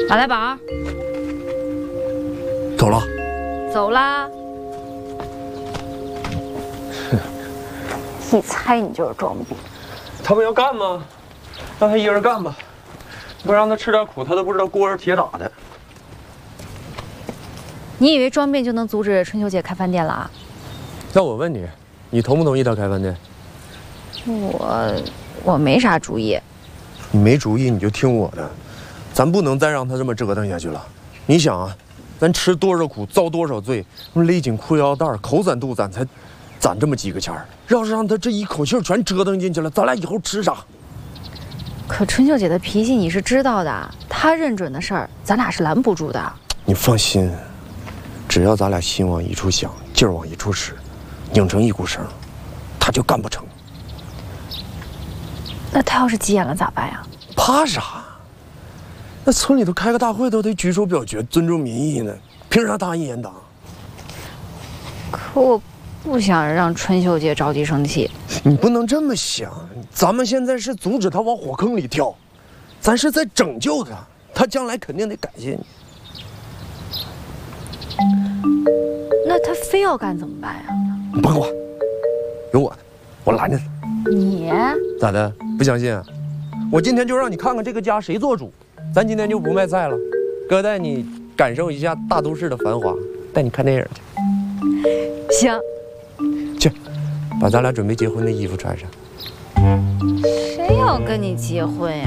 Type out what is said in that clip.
马来宝， 走了。 走啦。一猜你就是装逼。 他们要干吗？让他一人干吧，不让他吃点苦，他都不知道锅是铁打的。 你以为装病就能阻止春秋姐开饭店了啊？ 那我问你，你同不同意他开饭店？ 我没啥主意。 你没主意你就听我的，咱不能再让他这么折腾下去了。你想啊，咱吃多少苦，遭多少罪，勒紧裤腰带，口攒肚攒，才攒这么几个钱儿。要是让他这一口气全折腾进去了，咱俩以后吃啥？ 可春秀姐的脾气你是知道的，她认准的事儿，咱俩是拦不住的。 你放心，只要咱俩心往一处想，劲儿往一处使，拧成一股绳，他就干不成。 那她要是急眼了咋办呀？ 怕啥？那村里头开个大会都得举手表决，尊重民意呢，凭啥他一言堂？ 可我不想让春秀姐着急生气。 你不能这么想，咱们现在是阻止他往火坑里跳，咱是在拯救他，他将来肯定得感谢你。 那她非要干怎么办呀？ 你甭管，有我的，我拦着他。 你咋的？不相信啊？我今天就让你看看这个家谁做主。咱今天就不卖菜了，哥带你感受一下大都市的繁华，带你看电影去。 行， 去，把咱俩准备结婚的衣服穿上。 谁要跟你结婚呀？